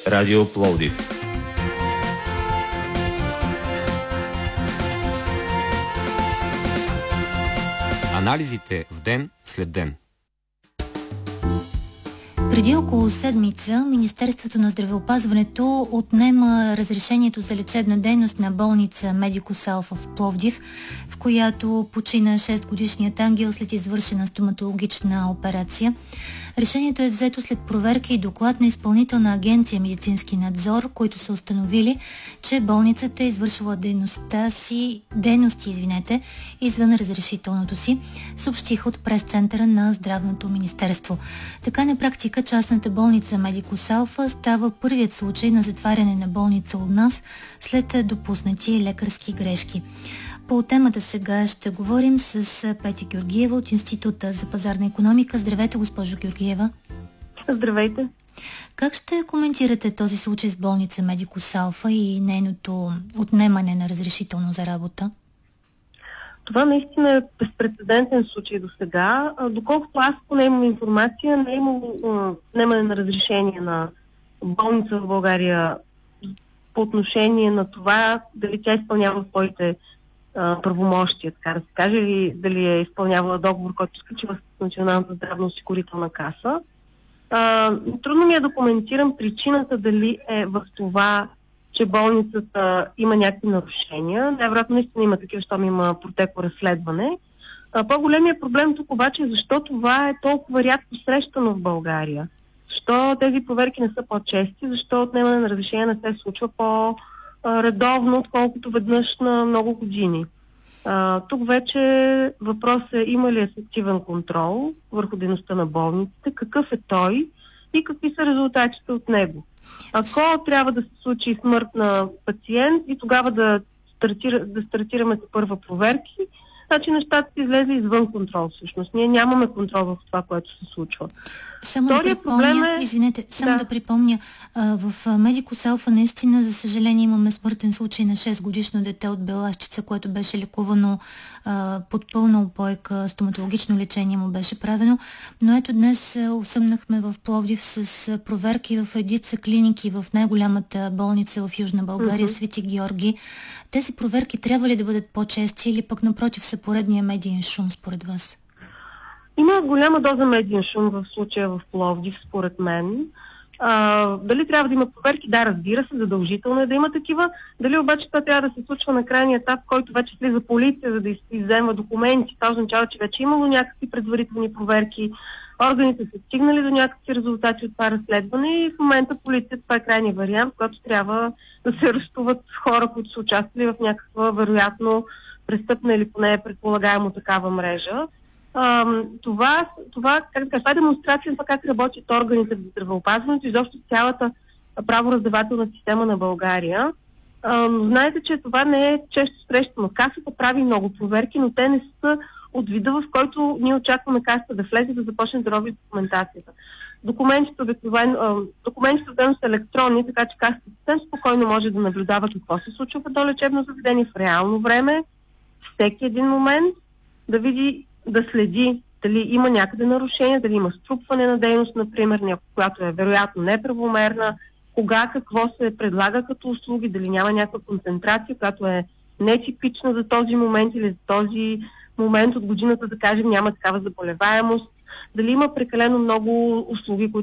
Радио Пловдив. Анализите в ден след ден. Преди около седмица Министерството на здравеопазването отнема разрешението за лечебна дейност на болница Медикус Алфа в Пловдив, в която почина 6-годишният ангел след извършена стоматологична операция. Решението е взето след проверка и доклад на Изпълнителна агенция медицински надзор, които са установили, че болницата е извършила дейности извън разрешителното си, съобщиха от прес-центъра на Здравното министерство. Така на практика частната болница Медикус Алфа става първият случай на затваряне на болница у нас след допуснати лекарски грешки. По темата сега ще говорим с Петя Георгиева от Института за пазарна икономика. Здравейте, госпожо Георгиева. Здравейте. Как ще коментирате този случай с болница Медикус Алфа и нейното отнемане на разрешително за работа? Това наистина е безпрецедентен случай до сега. Доколкото аз поне имам информация, не е имало отнемане на разрешение на болница в България по отношение на това дали тя изпълнява своите правомощия, така да се каже, или дали е изпълнявала договор, който сключила с Националната здравноосигурителна каса. Трудно ми е да коментирам причината дали е в това, че болницата има някакви нарушения. Най-вероятно наистина има такива, щом има протекло разследване. По-големият проблем тук обаче е защо това е толкова рядко срещано в България. Защо тези проверки не са по-чести, защо отнемане на разрешение не се случва по-редовно, отколкото веднъж на много години. Тук вече въпрос е има ли ефективен контрол върху дейността на болниците, какъв е той и какви са резултатите от него. Ако трябва да се случи смърт на пациент и тогава да стартираме за първа проверки, значи нещата са излезли извън контрол всъщност. Ние нямаме контрол в това, което се случва. Само да припомня, в Медикус Алфа наистина, за съжаление, имаме смъртен случай на 6-годишно дете от Белащица, което беше лекувано под пълна упойка, стоматологично лечение му беше правено. Но ето днес осъмнахме в Пловдив с проверки в редица клиники в най-голямата болница в Южна България, Свети Георги. Тези проверки трябва ли да бъдат по-чести или пък напротив са поредния медиен шум според вас? Има голяма доза медиен шум в случая в Пловдив, според мен. Дали трябва да има проверки? Да, разбира се, задължително е да има такива. Дали обаче това трябва да се случва на крайния етап, в който вече слиза полиция, за да изземва документи? Това означава, че вече имало някакви предварителни проверки, органите са стигнали до някакви резултати от това разследване и в момента полицията, това е крайния вариант, който трябва да се арестуват хора, които са участвали в някаква, вероятно, престъпна или поне предполагаемо такава мрежа. Това е демонстрация на това как работят органите за здравеопазването и изобщо цялата правораздавателна система на България. Знаете, че това не е често срещано. Касата прави много проверки, но те не са от вида, в който ние очакваме касата да влезе, да започне да роби документацията. Документите обикновено са електронни, така че касата съвсем спокойно може да наблюдава какво се случва в едно лечебно заведение в реално време, всеки един момент, да види, да следи дали има някъде нарушение, дали има струпване на дейност, например, която е вероятно неправомерна, кога, какво се предлага като услуги, дали няма някаква концентрация, която е нетипична за този момент или за този момент от годината, да кажем, няма такава заболеваемост, дали има прекалено много услуги, които